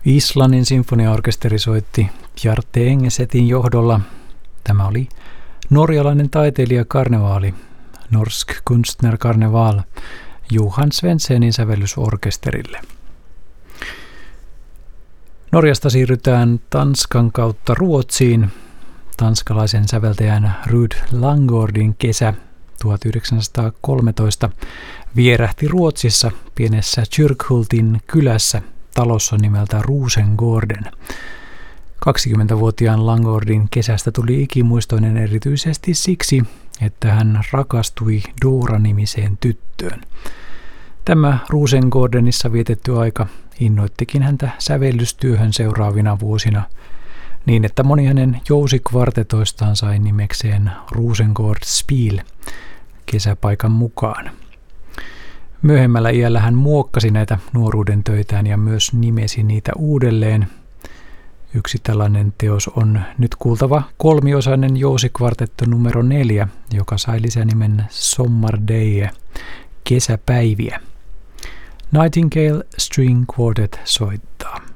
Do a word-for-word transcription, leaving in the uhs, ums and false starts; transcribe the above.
Islannin sinfoniaorkesteri soitti Bjarte Engesetin johdolla. Tämä oli norjalainen taiteilijakarnevaali, Norsk Kunstnerkarneval, Johan Svenssenin sävellysorkesterille. Norjasta siirrytään Tanskan kautta Ruotsiin. Tanskalaisen säveltäjän Rud Langordin kesä tuhatyhdeksänsataakolmetoista vierähti Ruotsissa pienessä Kyrkhultin kylässä talossa nimeltä Rosengården. kaksikymmentävuotiaan Langordin kesästä tuli ikimuistoinen erityisesti siksi, että hän rakastui Dora-nimiseen tyttöön. Tämä Rosengårdenissa vietetty aika innoittikin häntä sävellystyöhön seuraavina vuosina, niin että moni hänen jousikvartetoistaan sai nimekseen Rosengård Spiel kesäpaikan mukaan. Myöhemmällä iällä hän muokkasi näitä nuoruuden töitään ja myös nimesi niitä uudelleen. Yksi tällainen teos on nyt kuultava kolmiosainen jousikvartetto numero neljä, joka sai lisänimen Sommardage, kesäpäiviä. Nightingale String Quartet soittaa.